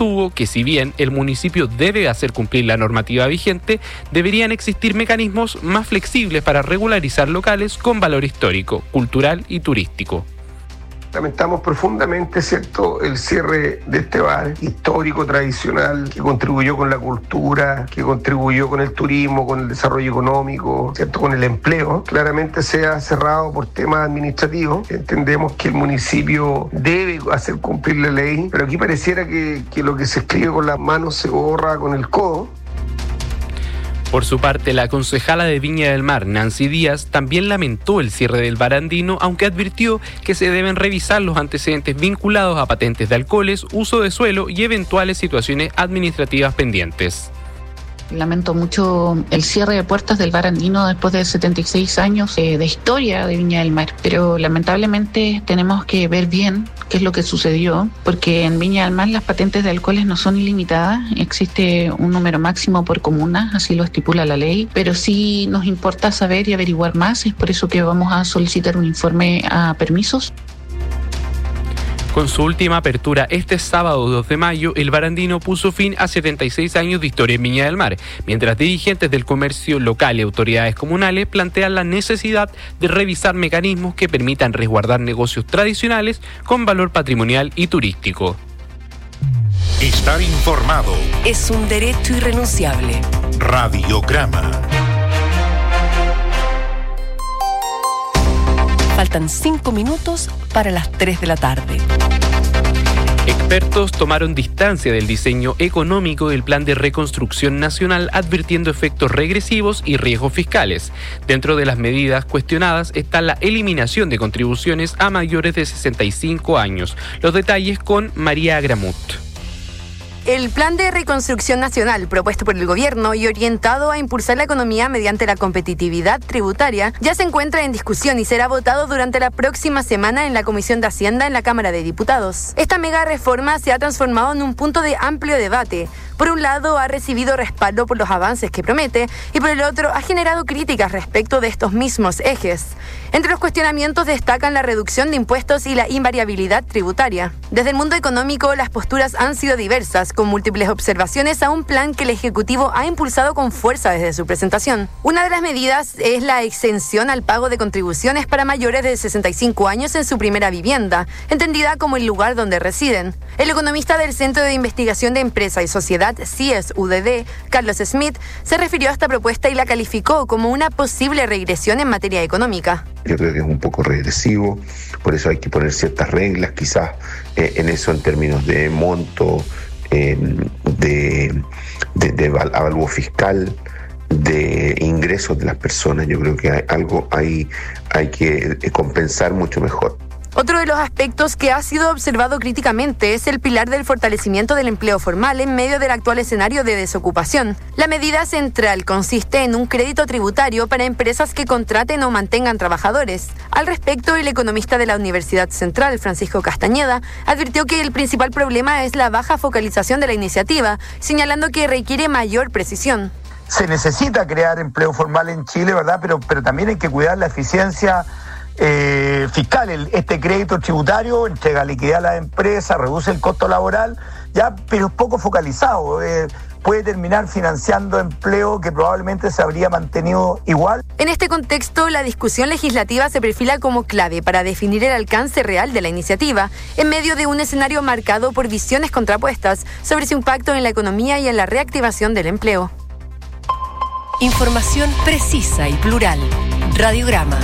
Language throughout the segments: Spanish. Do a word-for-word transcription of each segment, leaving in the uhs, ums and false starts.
sostuvo que si bien el municipio debe hacer cumplir la normativa vigente, deberían existir mecanismos más flexibles para regularizar locales con valor histórico, cultural y turístico. Lamentamos profundamente, ¿cierto?, el cierre de este bar histórico, tradicional, que contribuyó con la cultura, que contribuyó con el turismo, con el desarrollo económico, ¿cierto?, con el empleo. Claramente se ha cerrado por temas administrativos. Entendemos que el municipio debe hacer cumplir la ley, pero aquí pareciera que, que lo que se escribe con las manos se borra con el codo. Por su parte, la concejala de Viña del Mar, Nancy Díaz, también lamentó el cierre del bar andino, aunque advirtió que se deben revisar los antecedentes vinculados a patentes de alcoholes, uso de suelo y eventuales situaciones administrativas pendientes. Lamento mucho el cierre de puertas del bar andino después de setenta y seis años eh, de historia de Viña del Mar, pero lamentablemente tenemos que ver bien qué es lo que sucedió, porque en Viña del Mar las patentes de alcoholes no son ilimitadas, existe un número máximo por comuna, así lo estipula la ley, pero sí nos importa saber y averiguar más, es por eso que vamos a solicitar un informe a permisos. Con su última apertura este sábado dos de mayo, el bar andino puso fin a setenta y seis años de historia en Viña del Mar, mientras dirigentes del comercio local y autoridades comunales plantean la necesidad de revisar mecanismos que permitan resguardar negocios tradicionales con valor patrimonial y turístico. Estar informado es un derecho irrenunciable. Radiograma. Faltan cinco minutos para las tres de la tarde. Expertos tomaron distancia del diseño económico del Plan de Reconstrucción Nacional, advirtiendo efectos regresivos y riesgos fiscales. Dentro de las medidas cuestionadas está la eliminación de contribuciones a mayores de sesenta y cinco años. Los detalles con María Agramut. El Plan de Reconstrucción Nacional, propuesto por el Gobierno y orientado a impulsar la economía mediante la competitividad tributaria, ya se encuentra en discusión y será votado durante la próxima semana en la Comisión de Hacienda en la Cámara de Diputados. Esta mega reforma se ha transformado en un punto de amplio debate. Por un lado, ha recibido respaldo por los avances que promete y por el otro, ha generado críticas respecto de estos mismos ejes. Entre los cuestionamientos destacan la reducción de impuestos y la invariabilidad tributaria. Desde el mundo económico, las posturas han sido diversas, con múltiples observaciones a un plan que el Ejecutivo ha impulsado con fuerza desde su presentación. Una de las medidas es la exención al pago de contribuciones para mayores de sesenta y cinco años en su primera vivienda, entendida como el lugar donde residen. El economista del Centro de Investigación de Empresa y Sociedad, C I E S U D D, Carlos Smith, se refirió a esta propuesta y la calificó como una posible regresión en materia económica. Yo creo que es un poco regresivo, por eso hay que poner ciertas reglas, quizás eh, en eso en términos de monto, eh, de, de, de avalúo fiscal, de ingresos de las personas. Yo creo que hay algo hay, hay que compensar mucho mejor. Otro de los aspectos que ha sido observado críticamente es el pilar del fortalecimiento del empleo formal en medio del actual escenario de desocupación. La medida central consiste en un crédito tributario para empresas que contraten o mantengan trabajadores. Al respecto, el economista de la Universidad Central, Francisco Castañeda, advirtió que el principal problema es la baja focalización de la iniciativa, señalando que requiere mayor precisión. Se necesita crear empleo formal en Chile, ¿verdad? Pero, pero también hay que cuidar la eficiencia Eh, fiscal. El, este crédito tributario entrega liquidez a las empresas, reduce el costo laboral, ya, pero es poco focalizado. Eh, puede terminar financiando empleo que probablemente se habría mantenido igual. En este contexto, la discusión legislativa se perfila como clave para definir el alcance real de la iniciativa, en medio de un escenario marcado por visiones contrapuestas sobre su impacto en la economía y en la reactivación del empleo. Información precisa y plural. Radiograma.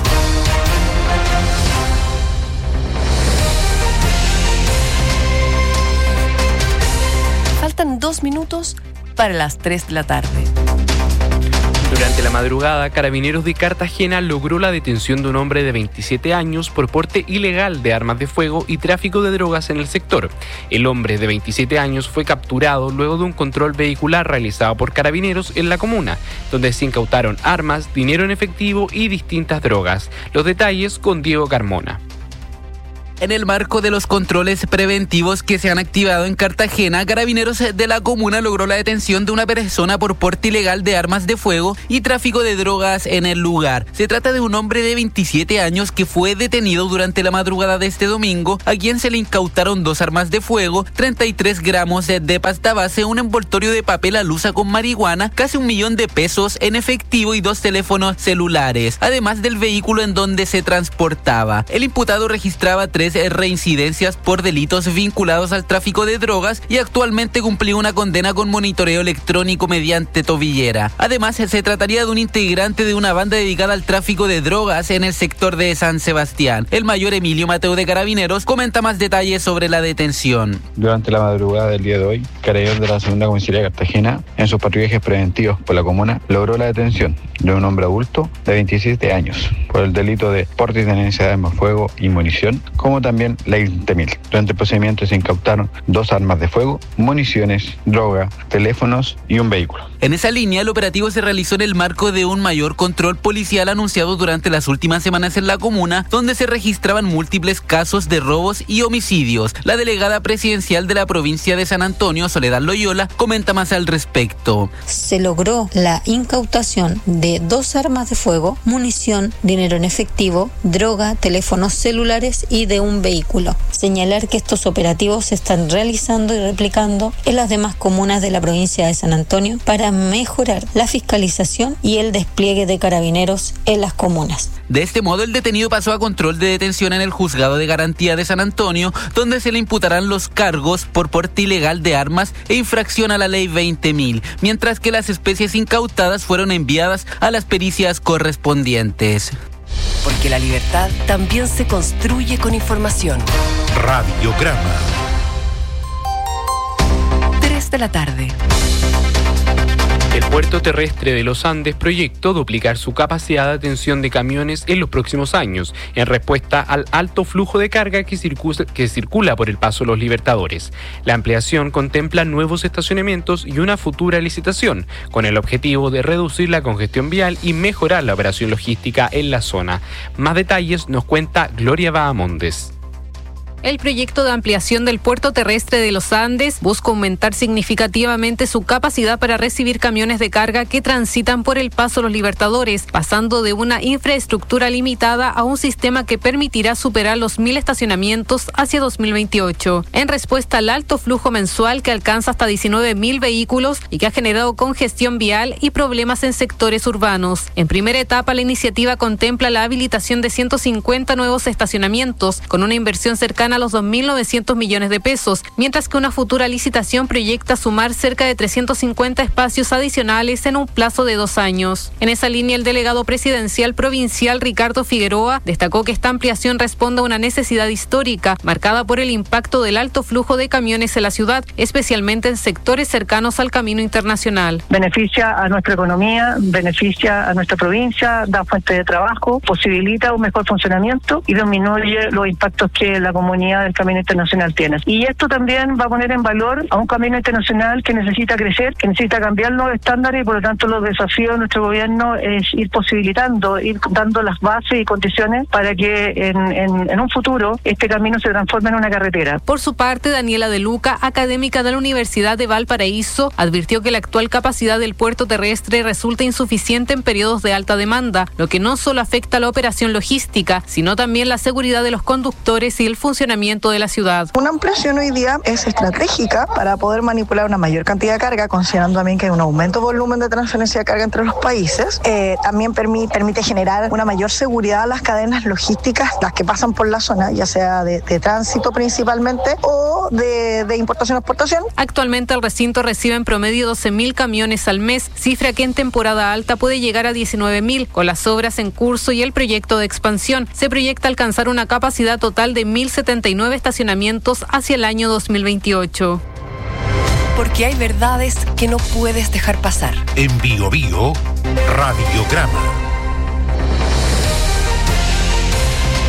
Faltan dos minutos para las tres de la tarde. Durante la madrugada, Carabineros de Cartagena logró la detención de un hombre de veintisiete años por porte ilegal de armas de fuego y tráfico de drogas en el sector. El hombre de veintisiete años fue capturado luego de un control vehicular realizado por Carabineros en la comuna, donde se incautaron armas, dinero en efectivo y distintas drogas. Los detalles con Diego Carmona. En el marco de los controles preventivos que se han activado en Cartagena, Carabineros de la comuna logró la detención de una persona por porte ilegal de armas de fuego y tráfico de drogas en el lugar. Se trata de un hombre de veintisiete años que fue detenido durante la madrugada de este domingo, a quien se le incautaron dos armas de fuego, treinta y tres gramos de pasta base, un envoltorio de papel alusa con marihuana, casi un millón de pesos en efectivo y dos teléfonos celulares, además del vehículo en donde se transportaba. El imputado registraba tres reincidencias por delitos vinculados al tráfico de drogas y actualmente cumplió una condena con monitoreo electrónico mediante tobillera. Además, se trataría de un integrante de una banda dedicada al tráfico de drogas en el sector de San Sebastián. El mayor Emilio Mateo de Carabineros comenta más detalles sobre la detención. Durante la madrugada del día de hoy, Carabineros de la segunda comisaría de Cartagena, en sus patrullajes preventivos por la comuna, logró la detención de un hombre adulto de veintisiete años por el delito de porte y tenencia de armas de fuego y munición, como también ley veinte mil. Durante el procedimiento se incautaron dos armas de fuego, municiones, droga, teléfonos y un vehículo. En esa línea, el operativo se realizó en el marco de un mayor control policial anunciado durante las últimas semanas en la comuna, donde se registraban múltiples casos de robos y homicidios. La delegada presidencial de la provincia de San Antonio, Soledad Loyola, comenta más al respecto. Se logró la incautación de dos armas de fuego, munición, dinero en efectivo, droga, teléfonos celulares y de un vehículo. Señalar que estos operativos se están realizando y replicando en las demás comunas de la provincia de San Antonio para mejorar la fiscalización y el despliegue de carabineros en las comunas. De este modo, el detenido pasó a control de detención en el Juzgado de Garantía de San Antonio, donde se le imputarán los cargos por porte ilegal de armas e infracción a la ley veinte mil, mientras que las especies incautadas fueron enviadas a las pericias correspondientes. Porque la libertad también se construye con información. Radiograma. tres de la tarde. El puerto terrestre de los Andes proyectó duplicar su capacidad de atención de camiones en los próximos años, en respuesta al alto flujo de carga que circula, que circula por el Paso Los Libertadores. La ampliación contempla nuevos estacionamientos y una futura licitación, con el objetivo de reducir la congestión vial y mejorar la operación logística en la zona. Más detalles nos cuenta Gloria Bahamondes. El proyecto de ampliación del puerto terrestre de los Andes busca aumentar significativamente su capacidad para recibir camiones de carga que transitan por el Paso Los Libertadores, pasando de una infraestructura limitada a un sistema que permitirá superar los mil estacionamientos hacia dos mil veintiocho. En respuesta al alto flujo mensual que alcanza hasta diecinueve mil vehículos y que ha generado congestión vial y problemas en sectores urbanos. En primera etapa, la iniciativa contempla la habilitación de ciento cincuenta nuevos estacionamientos, con una inversión cercana a los dos mil novecientos millones de pesos, mientras que una futura licitación proyecta sumar cerca de trescientos cincuenta espacios adicionales en un plazo de dos años. En esa línea, el delegado presidencial provincial Ricardo Figueroa destacó que esta ampliación responde a una necesidad histórica, marcada por el impacto del alto flujo de camiones en la ciudad, especialmente en sectores cercanos al camino internacional. Beneficia a nuestra economía, beneficia a nuestra provincia, da fuente de trabajo, posibilita un mejor funcionamiento y disminuye los impactos que la comunidad del camino internacional tiene. Y esto también va a poner en valor a un camino internacional que necesita crecer, que necesita cambiar los estándares y por lo tanto los desafíos de nuestro gobierno es ir posibilitando, ir dando las bases y condiciones para que en, en, en un futuro este camino se transforme en una carretera. Por su parte, Daniela De Luca, académica de la Universidad de Valparaíso, advirtió que la actual capacidad del puerto terrestre resulta insuficiente en periodos de alta demanda, lo que no solo afecta a la operación logística, sino también la seguridad de los conductores y el funcionamiento de la ciudad. Una ampliación hoy día es estratégica para poder manipular una mayor cantidad de carga, considerando también que hay un aumento de volumen de transferencia de carga entre los países. Eh, también permite, permite generar una mayor seguridad a las cadenas logísticas, las que pasan por la zona, ya sea de, de tránsito principalmente o de, de importación-exportación. Actualmente el recinto recibe en promedio doce mil camiones al mes, cifra que en temporada alta puede llegar a diecinueve mil. Con las obras en curso y el proyecto de expansión, se proyecta alcanzar una capacidad total de mil setenta y nueve estacionamientos hacia el año dos mil veintiocho. Porque hay verdades que no puedes dejar pasar. En Bio Bio, Radiograma.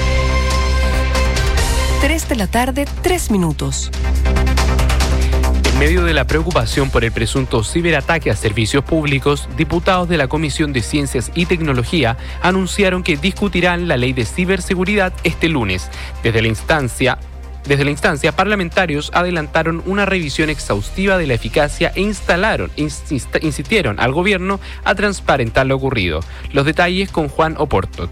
tres de la tarde, tres minutos. En medio de la preocupación por el presunto ciberataque a servicios públicos, diputados de la Comisión de Ciencias y Tecnología anunciaron que discutirán la ley de ciberseguridad este lunes. Desde la instancia Desde la instancia, parlamentarios adelantaron una revisión exhaustiva de la eficacia e instalaron, insist, insistieron al gobierno a transparentar lo ocurrido. Los detalles con Juan Oportot.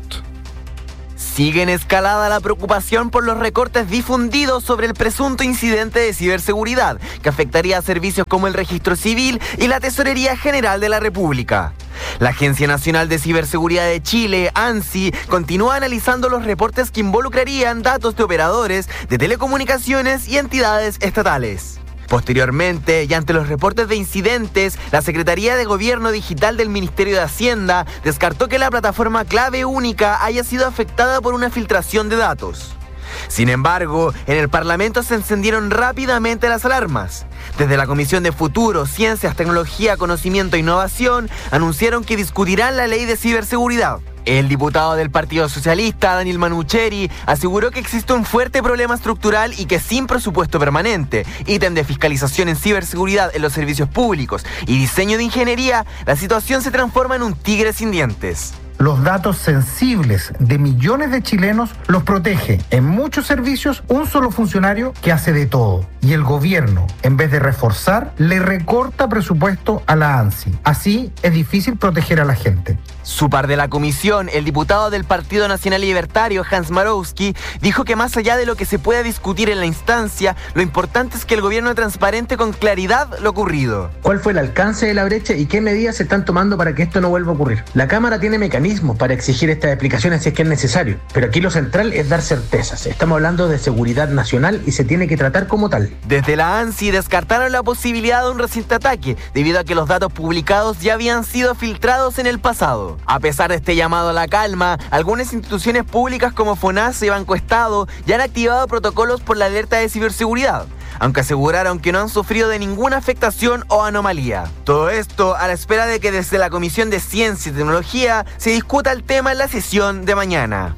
Sigue en escalada la preocupación por los recortes difundidos sobre el presunto incidente de ciberseguridad que afectaría a servicios como el Registro Civil y la Tesorería General de la República. La Agencia Nacional de Ciberseguridad de Chile, ANSI, continúa analizando los reportes que involucrarían datos de operadores de telecomunicaciones y entidades estatales. Posteriormente, y ante los reportes de incidentes, la Secretaría de Gobierno Digital del Ministerio de Hacienda descartó que la plataforma Clave Única haya sido afectada por una filtración de datos. Sin embargo, en el Parlamento se encendieron rápidamente las alarmas. Desde la Comisión de Futuro, Ciencias, Tecnología, Conocimiento e Innovación anunciaron que discutirán la ley de ciberseguridad. El diputado del Partido Socialista, Daniel Manucheri, aseguró que existe un fuerte problema estructural y que sin presupuesto permanente, ítem de fiscalización en ciberseguridad en los servicios públicos y diseño de ingeniería, la situación se transforma en un tigre sin dientes. Los datos sensibles de millones de chilenos los protege en muchos servicios un solo funcionario que hace de todo. Y el gobierno, en vez de reforzar, le recorta presupuesto a la ANSI. Así es difícil proteger a la gente. Su par de la comisión, el diputado del Partido Nacional Libertario, Hans Marowski, dijo que más allá de lo que se pueda discutir en la instancia, lo importante es que el gobierno transparente con claridad lo ocurrido. ¿Cuál fue el alcance de la brecha y qué medidas se están tomando para que esto no vuelva a ocurrir? La Cámara tiene mecanismos para exigir estas explicaciones si es que es necesario, pero aquí lo central es dar certezas. Estamos hablando de seguridad nacional y se tiene que tratar como tal. Desde la ANSI descartaron la posibilidad de un reciente ataque, debido a que los datos publicados ya habían sido filtrados en el pasado. A pesar de este llamado a la calma, algunas instituciones públicas como FONASA y Banco Estado ya han activado protocolos por la alerta de ciberseguridad, aunque aseguraron que no han sufrido de ninguna afectación o anomalía. Todo esto a la espera de que desde la Comisión de Ciencia y Tecnología se discuta el tema en la sesión de mañana.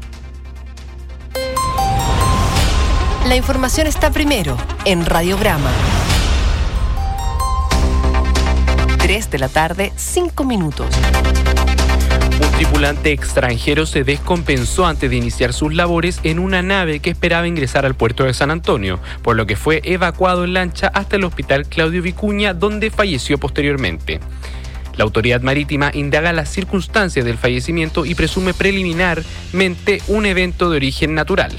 La información está primero en Radiograma. tres de la tarde, cinco minutos. Un tripulante extranjero se descompensó antes de iniciar sus labores en una nave que esperaba ingresar al puerto de San Antonio, por lo que fue evacuado en lancha hasta el hospital Claudio Vicuña, donde falleció posteriormente. La autoridad marítima indaga las circunstancias del fallecimiento y presume preliminarmente un evento de origen natural.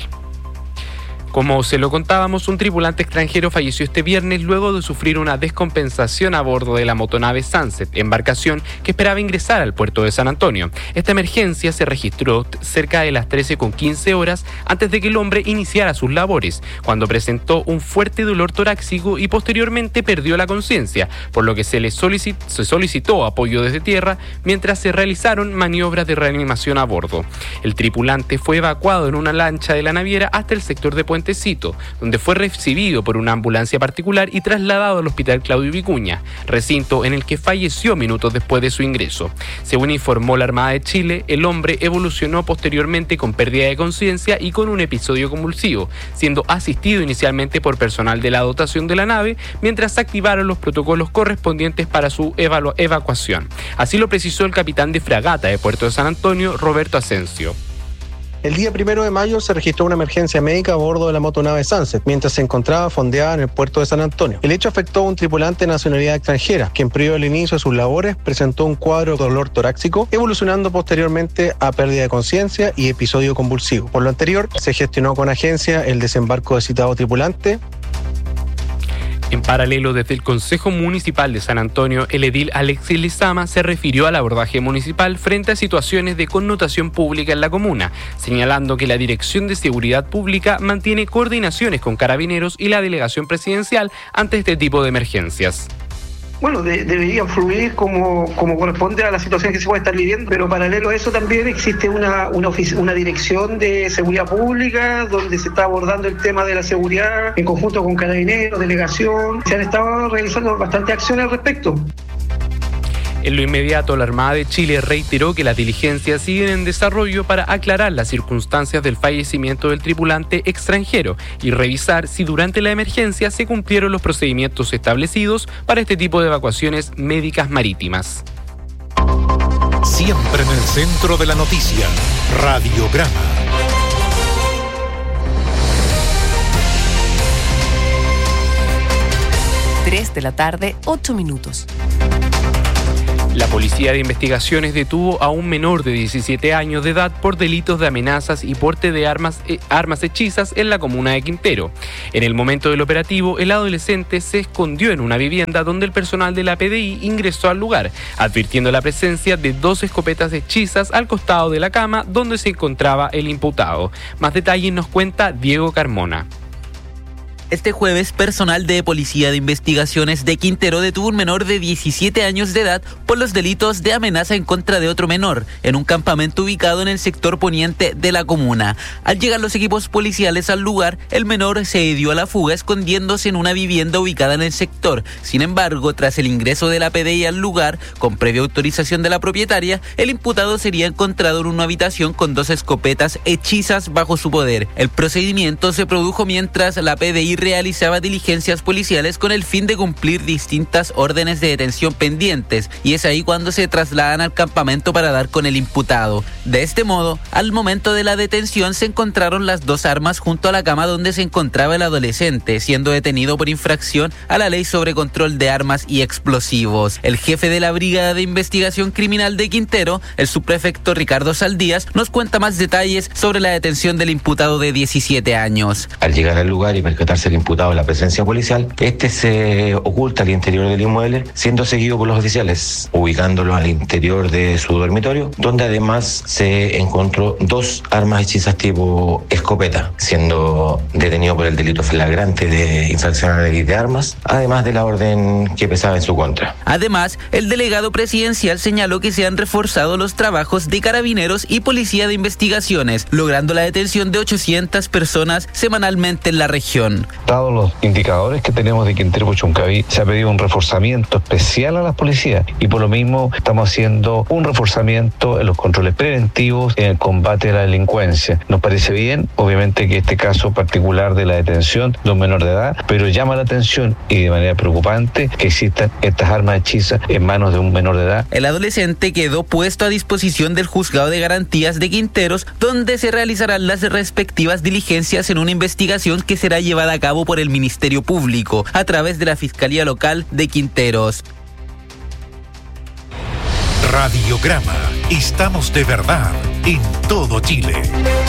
Como se lo contábamos, un tripulante extranjero falleció este viernes luego de sufrir una descompensación a bordo de la motonave Sunset, embarcación que esperaba ingresar al puerto de San Antonio. Esta emergencia se registró cerca de las trece con quince horas antes de que el hombre iniciara sus labores, cuando presentó un fuerte dolor torácico y posteriormente perdió la conciencia, por lo que se le solicitó, se solicitó apoyo desde tierra mientras se realizaron maniobras de reanimación a bordo. El tripulante fue evacuado en una lancha de la naviera hasta el sector de Puente Puentecito, donde fue recibido por una ambulancia particular y trasladado al hospital Claudio Vicuña, recinto en el que falleció minutos después de su ingreso. Según informó la Armada de Chile, el hombre evolucionó posteriormente con pérdida de conciencia y con un episodio convulsivo, siendo asistido inicialmente por personal de la dotación de la nave, mientras se activaron los protocolos correspondientes para su evalu- evacuación. Así lo precisó el capitán de fragata de Puerto de San Antonio, Roberto Asensio. El día primero de mayo se registró una emergencia médica a bordo de la motonave Sunset, mientras se encontraba fondeada en el puerto de San Antonio. El hecho afectó a un tripulante de nacionalidad extranjera, quien previo al inicio de sus labores presentó un cuadro de dolor torácico, evolucionando posteriormente a pérdida de conciencia y episodio convulsivo. Por lo anterior, se gestionó con agencia el desembarco de citado tripulante. En paralelo, desde el Consejo Municipal de San Antonio, el edil Alexis Lizama se refirió al abordaje municipal frente a situaciones de connotación pública en la comuna, señalando que la Dirección de Seguridad Pública mantiene coordinaciones con Carabineros y la Delegación Presidencial ante este tipo de emergencias. Bueno, de, deberían fluir como, como corresponde a la situación que se puede estar viviendo, pero paralelo a eso también existe una, una, ofici- una dirección de seguridad pública donde se está abordando el tema de la seguridad en conjunto con Carabineros, delegación. Se han estado realizando bastantes acciones al respecto. En lo inmediato, la Armada de Chile reiteró que las diligencias siguen en desarrollo para aclarar las circunstancias del fallecimiento del tripulante extranjero y revisar si durante la emergencia se cumplieron los procedimientos establecidos para este tipo de evacuaciones médicas marítimas. Siempre en el centro de la noticia, Radiograma. tres de la tarde, ocho minutos. La Policía de Investigaciones detuvo a un menor de diecisiete años de edad por delitos de amenazas y porte de armas, eh, armas hechizas en la comuna de Quintero. En el momento del operativo, el adolescente se escondió en una vivienda donde el personal de la P D I ingresó al lugar, advirtiendo la presencia de dos escopetas hechizas al costado de la cama donde se encontraba el imputado. Más detalles nos cuenta Diego Carmona. Este jueves, personal de Policía de Investigaciones de Quintero detuvo a un menor de diecisiete años de edad por los delitos de amenaza en contra de otro menor en un campamento ubicado en el sector poniente de la comuna. Al llegar los equipos policiales al lugar, el menor se dio a la fuga escondiéndose en una vivienda ubicada en el sector. Sin embargo, tras el ingreso de la P D I al lugar, con previa autorización de la propietaria, el imputado sería encontrado en una habitación con dos escopetas hechizas bajo su poder. El procedimiento se produjo mientras la P D I realizaba diligencias policiales con el fin de cumplir distintas órdenes de detención pendientes, y es ahí cuando se trasladan al campamento para dar con el imputado. De este modo, al momento de la detención se encontraron las dos armas junto a la cama donde se encontraba el adolescente, siendo detenido por infracción a la ley sobre control de armas y explosivos. El jefe de la Brigada de Investigación Criminal de Quintero, el subprefecto Ricardo Saldías, nos cuenta más detalles sobre la detención del imputado de diecisiete años. Al llegar al lugar y percatarse el imputado en la presencia policial, este se oculta al interior del inmueble, siendo seguido por los oficiales, ubicándolo al interior de su dormitorio, donde además se encontró dos armas hechizas tipo escopeta, siendo detenido por el delito flagrante de infracción a la ley de armas, además de la orden que pesaba en su contra. Además, el delegado presidencial señaló que se han reforzado los trabajos de carabineros y policía de investigaciones, logrando la detención de ochocientas personas semanalmente en la región. Dados los indicadores que tenemos de Quintero Puchuncaví, se ha pedido un reforzamiento especial a las policías y por lo mismo estamos haciendo un reforzamiento en los controles preventivos en el combate a la delincuencia. Nos parece bien, obviamente, que este caso particular de la detención de un menor de edad, pero llama la atención y de manera preocupante que existan estas armas hechizas en manos de un menor de edad. El adolescente quedó puesto a disposición del Juzgado de Garantías de Quinteros, donde se realizarán las respectivas diligencias en una investigación que será llevada a cabo por el Ministerio Público a través de la Fiscalía Local de Quinteros. Radiograma. Estamos de verdad en todo Chile.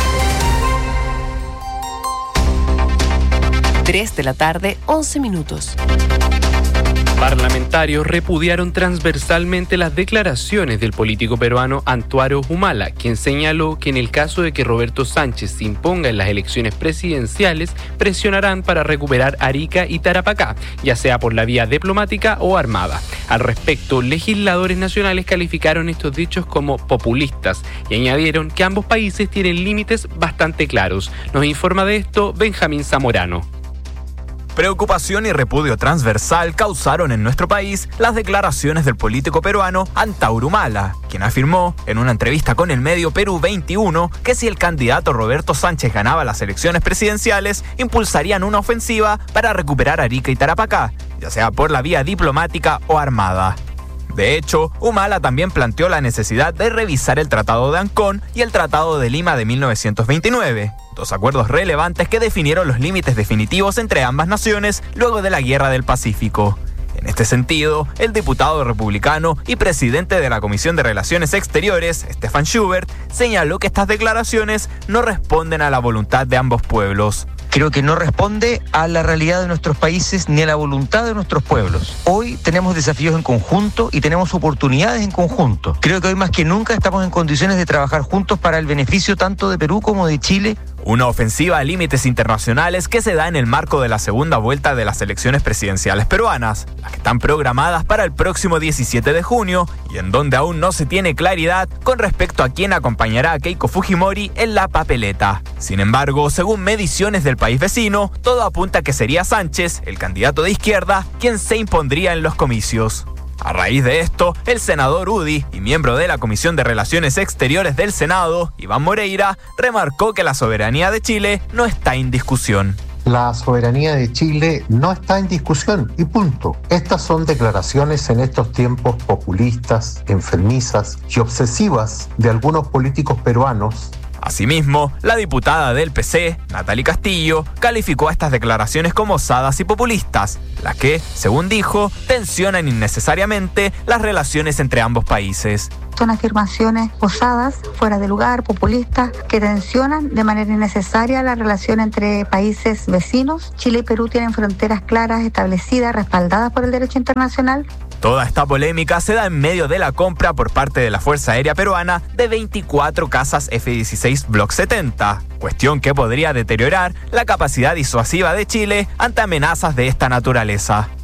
tres de la tarde, once minutos. Parlamentarios repudiaron transversalmente las declaraciones del político peruano Antuaro Humala, quien señaló que en el caso de que Roberto Sánchez se imponga en las elecciones presidenciales, presionarán para recuperar Arica y Tarapacá, ya sea por la vía diplomática o armada. Al respecto, legisladores nacionales calificaron estos dichos como populistas y añadieron que ambos países tienen límites bastante claros. Nos informa de esto Benjamín Zamorano. Preocupación y repudio transversal causaron en nuestro país las declaraciones del político peruano Antauro Humala, quien afirmó en una entrevista con el medio Perú veintiuno que si el candidato Roberto Sánchez ganaba las elecciones presidenciales, impulsarían una ofensiva para recuperar Arica y Tarapacá, ya sea por la vía diplomática o armada. De hecho, Humala también planteó la necesidad de revisar el Tratado de Ancón y el Tratado de Lima de mil novecientos veintinueve, dos acuerdos relevantes que definieron los límites definitivos entre ambas naciones luego de la Guerra del Pacífico. En este sentido, el diputado republicano y presidente de la Comisión de Relaciones Exteriores, Stefan Schubert, señaló que estas declaraciones no responden a la voluntad de ambos pueblos. Creo que no responde a la realidad de nuestros países ni a la voluntad de nuestros pueblos. Hoy tenemos desafíos en conjunto y tenemos oportunidades en conjunto. Creo que hoy más que nunca estamos en condiciones de trabajar juntos para el beneficio tanto de Perú como de Chile. Una ofensiva a límites internacionales que se da en el marco de la segunda vuelta de las elecciones presidenciales peruanas, las que están programadas para el próximo diecisiete de junio y en donde aún no se tiene claridad con respecto a quién acompañará a Keiko Fujimori en la papeleta. Sin embargo, según mediciones del país vecino, todo apunta a que sería Sánchez, el candidato de izquierda, quien se impondría en los comicios. A raíz de esto, el senador UDI y miembro de la Comisión de Relaciones Exteriores del Senado, Iván Moreira, remarcó que la soberanía de Chile no está en discusión. La soberanía de Chile no está en discusión y punto. Estas son declaraciones en estos tiempos populistas, enfermizas y obsesivas de algunos políticos peruanos. Asimismo, la diputada del P C, Natalie Castillo, calificó a estas declaraciones como osadas y populistas, las que, según dijo, tensionan innecesariamente las relaciones entre ambos países. Son afirmaciones osadas, fuera de lugar, populistas, que tensionan de manera innecesaria la relación entre países vecinos. Chile y Perú tienen fronteras claras, establecidas, respaldadas por el derecho internacional. Toda esta polémica se da en medio de la compra por parte de la Fuerza Aérea Peruana de veinticuatro cazas F dieciséis Block setenta, cuestión que podría deteriorar la capacidad disuasiva de Chile ante amenazas de esta naturaleza.